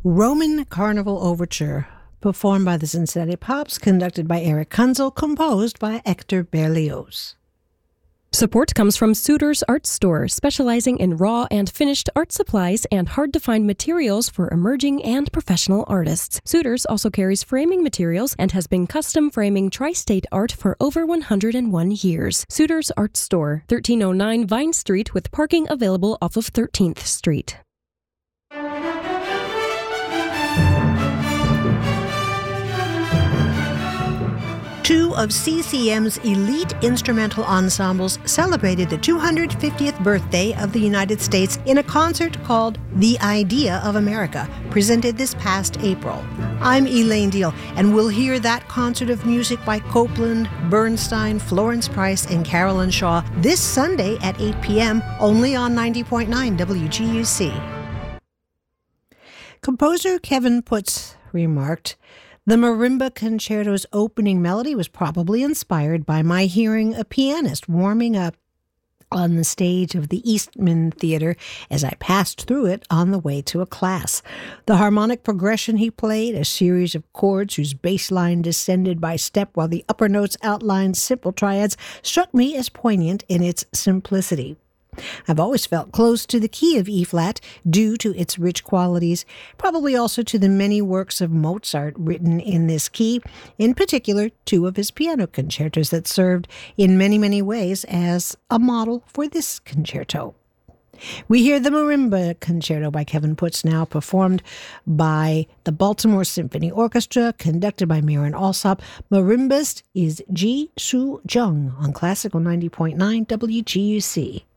Roman Carnival Overture, performed by the Cincinnati Pops, conducted by Eric Kunzel, composed by Hector Berlioz. Support comes from Suter's Art Store, specializing in raw and finished art supplies and hard-to-find materials for emerging and professional artists. Suter's also carries framing materials and has been custom framing tri-state art for over 101 years. Suter's Art Store, 1309 Vine Street, with parking available off of 13th Street. Two of CCM's elite instrumental ensembles celebrated the 250th birthday of the United States in a concert called The Idea of America, presented this past April. I'm Elaine Deal, and we'll hear that concert of music by Copland, Bernstein, Florence Price, and Carolyn Shaw this Sunday at 8 p.m., only on 90.9 WGUC. Composer Kevin Putz remarked, "The Marimba Concerto's opening melody was probably inspired by my hearing a pianist warming up on the stage of the Eastman Theater as I passed through it on the way to a class. The harmonic progression he played, a series of chords whose bass line descended by step while the upper notes outlined simple triads, struck me as poignant in its simplicity. I've always felt close to the key of E-flat due to its rich qualities, probably also to the many works of Mozart written in this key, in particular two of his piano concertos that served in many, many ways as a model for this concerto." We hear the Marimba Concerto by Kevin Putz now, performed by the Baltimore Symphony Orchestra, conducted by Marin Alsop. Marimbist is Ji Soo Jung on Classical 90.9 WGUC.